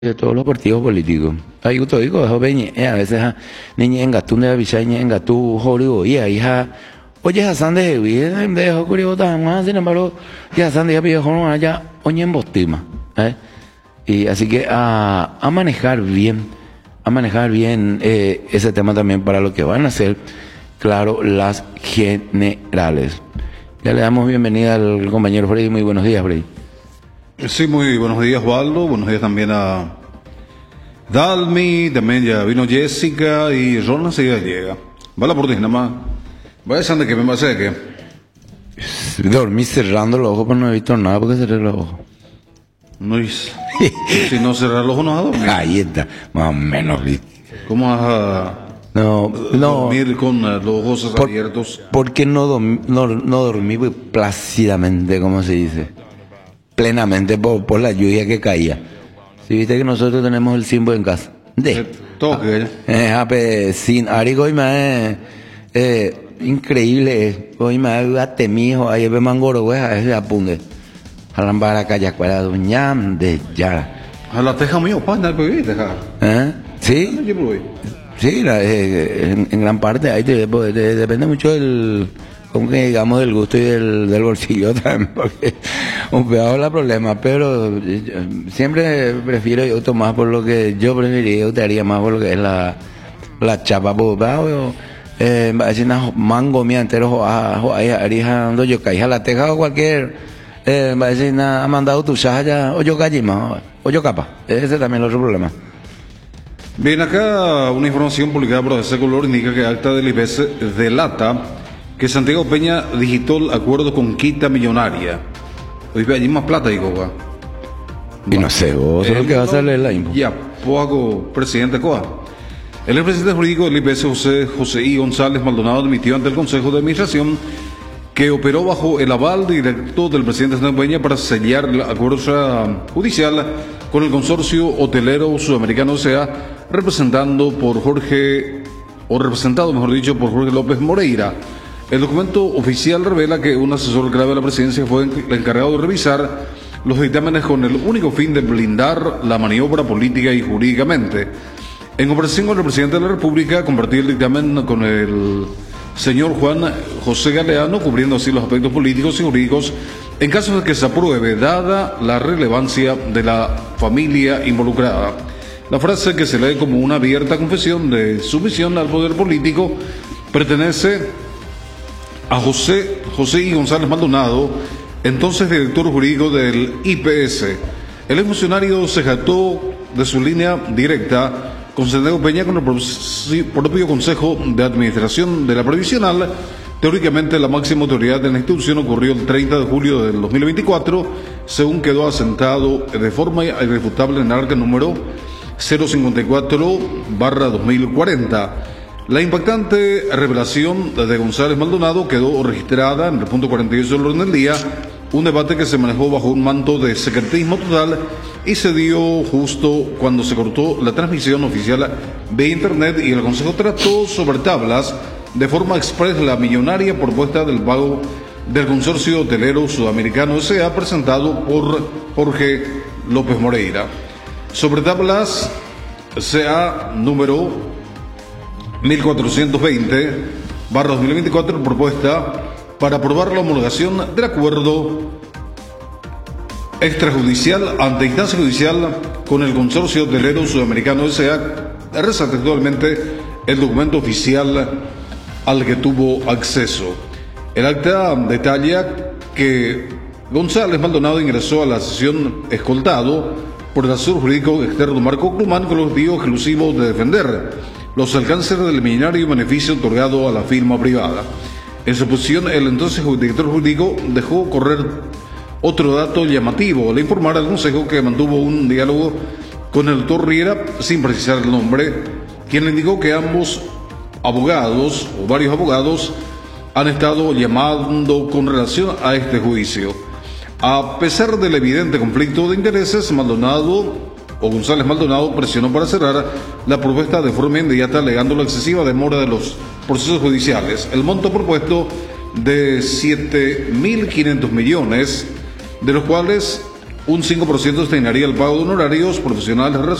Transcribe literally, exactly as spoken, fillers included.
de todos los partidos políticos. Hay gusto digo, es peñe, a veces niña en gatún de avisaña en gatú jorigo y ahí ja oye Hassan de vida de jorigo tan más sin embargo ya Hassan de viejo no allá oñe en bostima, ¿eh? Y así que a, a manejar bien, a manejar bien eh, ese tema también para lo que van a hacer, claro, las generales. Ya le damos bienvenida al compañero Freddy. Muy buenos días, Freddy. Sí, muy buenos días, Waldo. Buenos días también a Dalmi, también ya vino Jessica y Ron enseguida llega. Vale por ti, nada más. Vaya Sande que me va a hacer que. Dormí cerrando los ojos, pero no he visto nada porque cerré los ojos. No es. Si no cerrar los ojos no vas a dormir. Ahí está, más o menos. ¿Cómo vas a no, no, dormir con uh, los ojos por, abiertos? Porque no, dormí, no, no dormí plácidamente, como se dice. Plenamente por, por la lluvia que caía. Si viste que nosotros tenemos el Simbo en casa. De. Toque. Eh, ape, sin arigo y más eh, increíble. Hoy más gate mijo, ahí ve mangoro, güey, a ese apunte. Alambara calla cuara duñam de ya. A la teja mío, pa, no puede dejar. ¿Eh? Sí. Sí, la, eh, en, en gran parte ahí te, te, te, depende mucho del, como que digamos, del gusto y del, del bolsillo también, porque un pedazo la problema, pero eh, siempre prefiero yo tomar por lo que yo preferiría, yo te haría más por lo que es la, la chapa, pues, eh, va a decir una mango mía entero, ahí haría yo caí a la teja o cualquier, eh, va a decir ha mandado tu ya o yo callima, o yo capa, ese también es otro problema. Bien, acá una información publicada por ese color indica que acta del I P E S delata que Santiago Peña digitó el acuerdo con Quita Millonaria. Hoy ve allí más plata, digo, va. Y no sé, vos sos el que va a hacerle la info. Ya, Poago, presidente Coa. El expresidente jurídico del I P E S, José, José I. González Maldonado, admitió ante el Consejo de Administración que operó bajo el aval directo del presidente Santiago Peña para sellar el acuerdo judicial con el consorcio hotelero sudamericano, o sea, representando por Jorge, o representado, mejor dicho, por Jorge López Moreira. El documento oficial revela que un asesor clave de la presidencia fue el encargado de revisar los dictámenes con el único fin de blindar la maniobra política y jurídicamente. En conversación con el presidente de la República, compartió el dictamen con el señor Juan José Galeano, cubriendo así los aspectos políticos y jurídicos en caso de que se apruebe, dada la relevancia de la familia involucrada. La frase, que se lee como una abierta confesión de sumisión al poder político, pertenece a José, José I. González Maldonado, entonces director jurídico del I P E S. El funcionario se jactó de su línea directa con Santiago Peña con el propio Consejo de Administración de la Previsional. Teóricamente, la máxima autoridad de la institución ocurrió el treinta de julio del dos mil veinticuatro, según quedó asentado de forma irrefutable en el acta número cero cincuenta y cuatro barra dos mil cuarenta. La impactante revelación de González Maldonado quedó registrada en el punto cuarenta y ocho del orden del día, un debate que se manejó bajo un manto de secretismo total y se dio justo cuando se cortó la transmisión oficial de Internet y el Consejo trató sobre tablas de forma express la millonaria propuesta del pago del consorcio hotelero sudamericano S A presentado por Jorge López Moreira. Sobre tablas C A número mil cuatrocientos veinte barra dos mil veinticuatro, propuesta para aprobar la homologación del acuerdo extrajudicial ante instancia judicial con el consorcio hotelero sudamericano S A, resalta actualmente el documento oficial al que tuvo acceso. El acta detalla que González Maldonado ingresó a la sesión escoltado por el asesor jurídico externo Marco Crumán con el objetivo exclusivo de defender los alcances del millonario beneficio otorgado a la firma privada. En su posición, el entonces director jurídico dejó correr otro dato llamativo al informar al Consejo que mantuvo un diálogo con el doctor Riera sin precisar el nombre, quien le indicó que ambos abogados o varios abogados han estado llamando con relación a este juicio. A pesar del evidente conflicto de intereses, Maldonado o González Maldonado presionó para cerrar la propuesta de forma inmediata, alegando la excesiva demora de los procesos judiciales. El monto propuesto de siete mil quinientos millones, de los cuales un cinco por ciento destinaría al pago de honorarios profesionales